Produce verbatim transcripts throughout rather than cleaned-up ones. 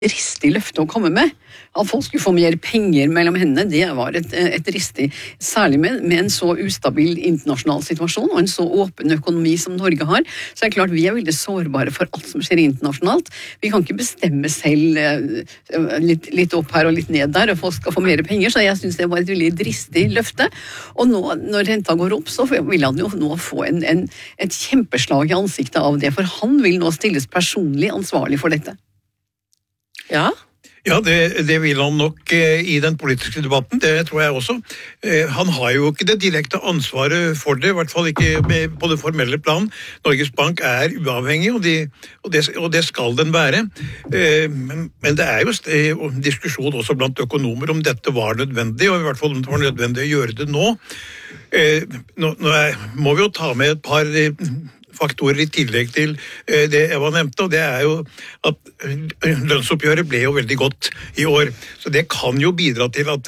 ristig løfte å komme med. At folk skulle få mer penger mellom hendene, det var et, et ristig, særlig med, med en så ustabil internasjonal situasjon og en så åpen økonomi som Norge har. Så er det klart vi er veldig sårbare for alt som skjer internasjonalt. Vi kan ikke bestemme selv litt, litt opp her og litt ned der, og folk skal få mer penger, så jeg synes det var et veldig dristig løfte. Og nå, når renta går opp, så vil han jo nå få en, en, et kjempeslag i ansiktet av det, for han vil nå stilles personlig ansvarlig for dette. Ja, ja det, det vil han nok eh, i den politiske debatten, det tror jeg også. Eh, han har jo ikke det direkte ansvaret for det, i hvert fall ikke med, på det formelle plan. Norges Bank er uavhengig, og, de, og, det, og det skal den være. Eh, men, men det er jo eh, diskusjon også blant økonomer om dette var nødvendig, og i hvert fall om det var nødvendig å gjøre det nå. Eh, nå, nå er, må vi jo ta med et par eh, faktorer i tillegg til det Eva nevnte, og det er jo at lønnsoppgjøret ble jo veldig godt i år. Så det kan jo bidra til at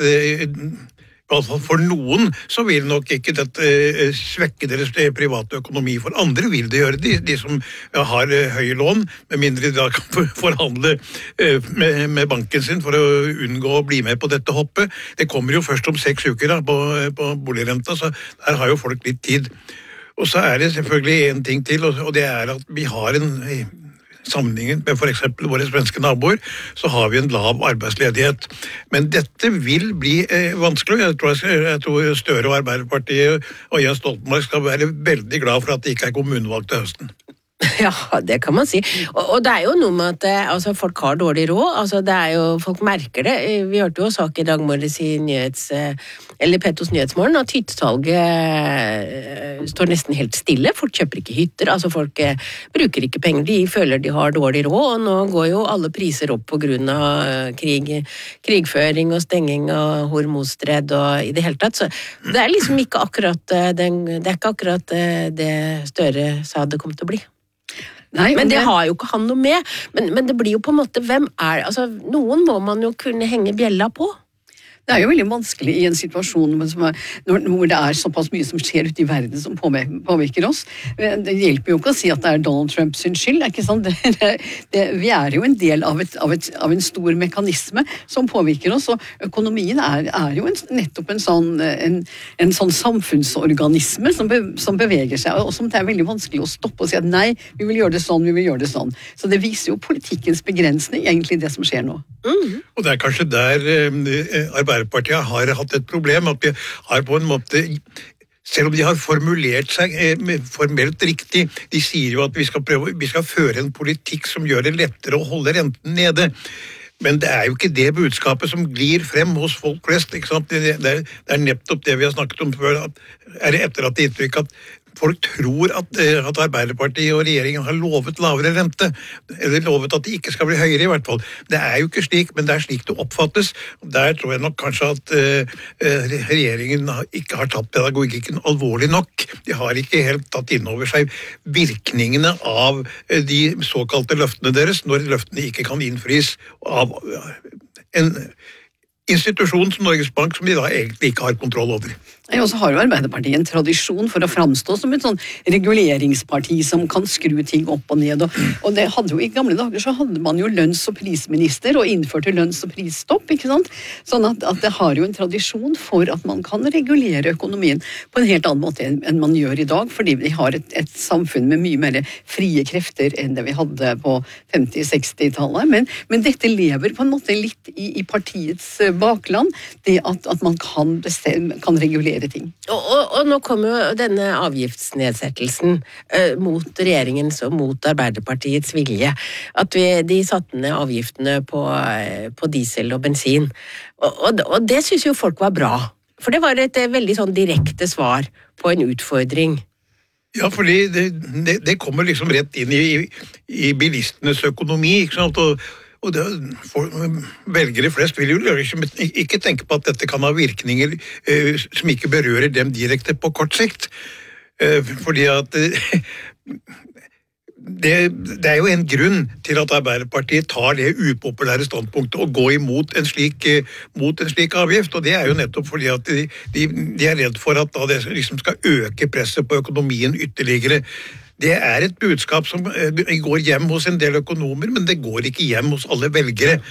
for noen så vil nok ikke dette svekke deres private økonomi. For andre vil det gjøre, de, de som har høye lån, med mindre de da kan forhandle med, med banken sin for å unngå å bli med på dette hoppet. Det kommer jo først om seks uker da, på, på boligrenta, så der har jo folk litt tid. Og så er det selvfølgelig en ting til, og det er at vi har en sammenligning med for eksempel våre svenske naboer, så har vi en lav arbeidsledighet. Men dette vil bli eh, vanskelig. Jeg tror, jeg tror Støre og Arbeiderpartiet og Jens Stoltenberg skal være veldig glad for at det ikke er kommunevalg til høsten. Ja, det kan man si. Og, og det er jo noe med at altså, folk har dårlig råd. Altså, det er jo, folk merker det. Vi hørte jo sak i dag morges i nyhets, eller Pettos Nyhetsmorgen at hyttesalget står nesten helt stille. Folk kjøper ikke hytter. Altså, folk bruker ikke penger. De føler de har dårlig råd, og nå går jo alle priser opp på grunn av krig, krigføring og stenging av Hormuzstrædet og i det hele tatt. Så det er liksom ikke akkurat den, det er ikke akkurat det Støre sa det kom til å bli. Nei, men det har jo ikke han noe med, men, men det blir jo på en måte, hvem er det? Altså, noen må man jo kunne henge bjella på. Det er jo veldig vanskelig i en situasjon hvor det er såpass mye som skjer ute i verden som påvirker oss. Det hjelper jo ikke å si at det er Donald Trump sin skyld, ikke sant? Det, det, det, vi er jo en del av, et, av, et, av en stor mekanisme som påvirker oss, og økonomien er, er jo en, nettopp en sånn, en, en sånn samfunnsorganisme som, be, som beveger seg, og som det er veldig vanskelig å stoppe og si at nei, vi vil gjøre det sånn, vi vil gjøre det sånn. Så det viser jo politikkens begrensning, egentlig det som skjer nå. Mm. Og det er kanskje der eh, Arbeiderpartiet har hatt et problem, at vi har på en måte, selv om de har formulert seg eh, formelt riktig, de sier jo at vi skal, prøve, vi skal føre en politikk som gjør det lettere å holde renten nede. Men det er jo ikke det budskapet som glir frem hos folk flest, ikke sant? Det, det, er, det er nettopp det vi har snakket om før, at, er det etter at det inntrykk at folk tror at, at Arbeiderpartiet og regjeringen har lovet lavere rente, eller lovet at det ikke skal bli høyere i hvert fall. Det er jo ikke slik, men det er slik det oppfattes. Der tror jeg nok kanskje at uh, regjeringen ikke har tatt pedagogikken alvorlig nok. De har ikke helt tatt inn over seg virkningene av de såkalte løftene deres, når løftene ikke kan innfris av en institusjon som Norges Bank, som de da egentlig ikke har kontroll over. Og så har jo Arbeiderpartiet en tradisjon for å framstå som et sånn reguleringsparti som kan skru ting opp og ned. Og, og det hadde jo i gamle dager så hadde man jo lønns- og prisminister og innførte lønns- og prisstopp, ikke sant? Sånn at, at det har jo en tradisjon for at man kan regulere økonomien på en helt annen måte enn man gjør i dag, fordi vi har et, et samfunn med mye mer frie krefter enn det vi hadde på femti-seksti-tallet. Men, men dette lever på en måte litt i, i partiets bakland, det at, at man kan, bestemme, kan regulere ting. Og, og, og nå kommer jo denne avgiftsnedsettelsen uh, mot regjeringens og mot Arbeiderpartiets vilje. At vi, de satte ned avgiftene på, uh, på diesel og bensin. Og, og, og det synes jo folk var bra. For det var et uh, veldig sånn direkte svar på en utfordring. Ja, fordi det, det, det kommer liksom rett inn i, i bilistenes økonomi, ikke sant? Og Og det, for, velgere flest vil jo ikke, ikke tenke på at dette kan ha virkninger eh, som ikke berører dem direkte på kort sikt. Eh, fordi at eh, det, det er jo en grunn til at Arbeiderpartiet tar det upopulære standpunktet og går imot en slik, eh, mot en slik avgift, og det er jo nettopp fordi at de, de, de er redd for at da det liksom skal øke presset på økonomien ytterligere. Det er et budskap som går hjem hos en del økonomer, men det går ikke hjem hos alle velgere.